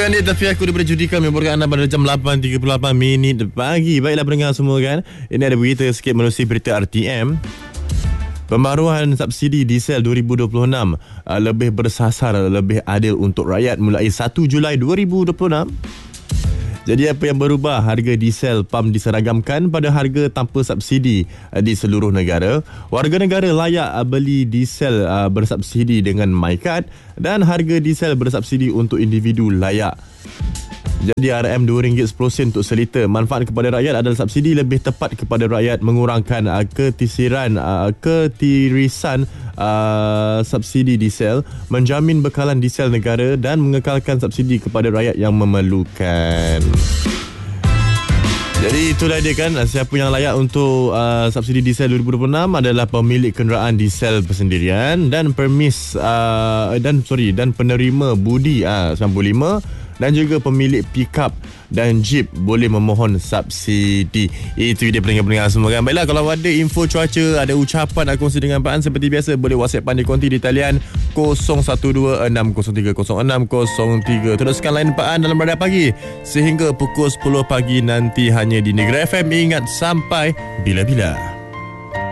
Bukan dia, tapi aku daripada Judika membuatkan anda pada jam 8.38 pagi. Baiklah pendengar semua kan, ini ada berita sikit menerusi berita RTM. Pembaruan subsidi diesel 2026 lebih bersasar, lebih adil untuk rakyat mulai 1 Julai 2026. Jadi apa yang berubah? Harga diesel pam diseragamkan pada harga tanpa subsidi di seluruh negara. Warga negara layak beli diesel bersubsidi dengan MyCard dan harga diesel bersubsidi untuk individu layak. Jadi RM RM2.10 untuk seliter. Manfaat kepada rakyat adalah subsidi lebih tepat kepada rakyat, mengurangkan ketirisan subsidi diesel, menjamin bekalan diesel negara dan mengekalkan subsidi kepada rakyat yang memerlukan. Jadi itulah dia kan, siapa yang layak untuk subsidi diesel 2026 adalah pemilik kenderaan diesel bersendirian dan dan penerima budi 95 dan juga pemilik pickup dan jeep boleh memohon subsidi. Itu dia pendengar-pendengar semua kan. Baiklah, kalau ada info cuaca, ada ucapan nak kongsi dengan Pak An, seperti biasa boleh WhatsApp Pan di konti di talian 0126030603. Teruskan lain Pak An dalam Radar Pagi sehingga pukul 10 pagi nanti hanya di Negeri FM. Ingat, sampai bila-bila.